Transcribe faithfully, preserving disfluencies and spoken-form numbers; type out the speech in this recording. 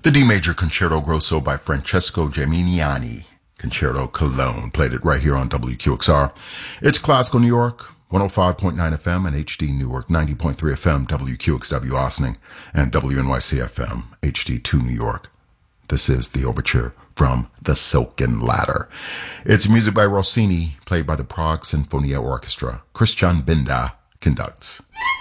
The D major Concerto Grosso by Francesco Geminiani. Concerto Cologne. Played it right here on W Q X R. It's Classical New York, one oh five point nine F M and H D Newark, ninety point three F M, W Q X W Ossining, and W N Y C F M, H D two New York. This is the overture from The Silken Ladder. It's music by Rossini, played by the Prague Sinfonia Orchestra. Christian Binda conducts.